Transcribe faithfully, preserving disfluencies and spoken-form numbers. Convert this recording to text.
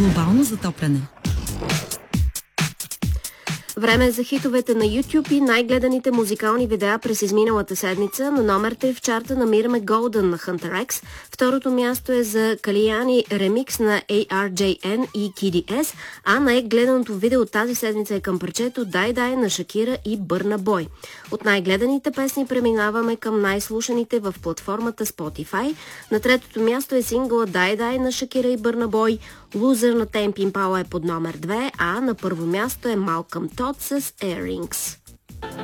Глобално затопляне. Време е за хитовете на YouTube и най-гледаните музикални видеа през изминалата седмица. На номер три в чарта намираме Golden на Hunter X. Второто място е за Калияни ремикс на Ей Ар Джей Ен и Киди Ес, а най-гледаното видео тази седмица е към парчето Die Die на Шакира и Бърна Бой. От най-гледаните песни преминаваме към най-слушаните в платформата Spotify. На третото място е сингъла Die Die на Шакира и Бърна Бой. Loser на Tame Impala е под номер две, а на първо място е Малкъм Тод с Earrings.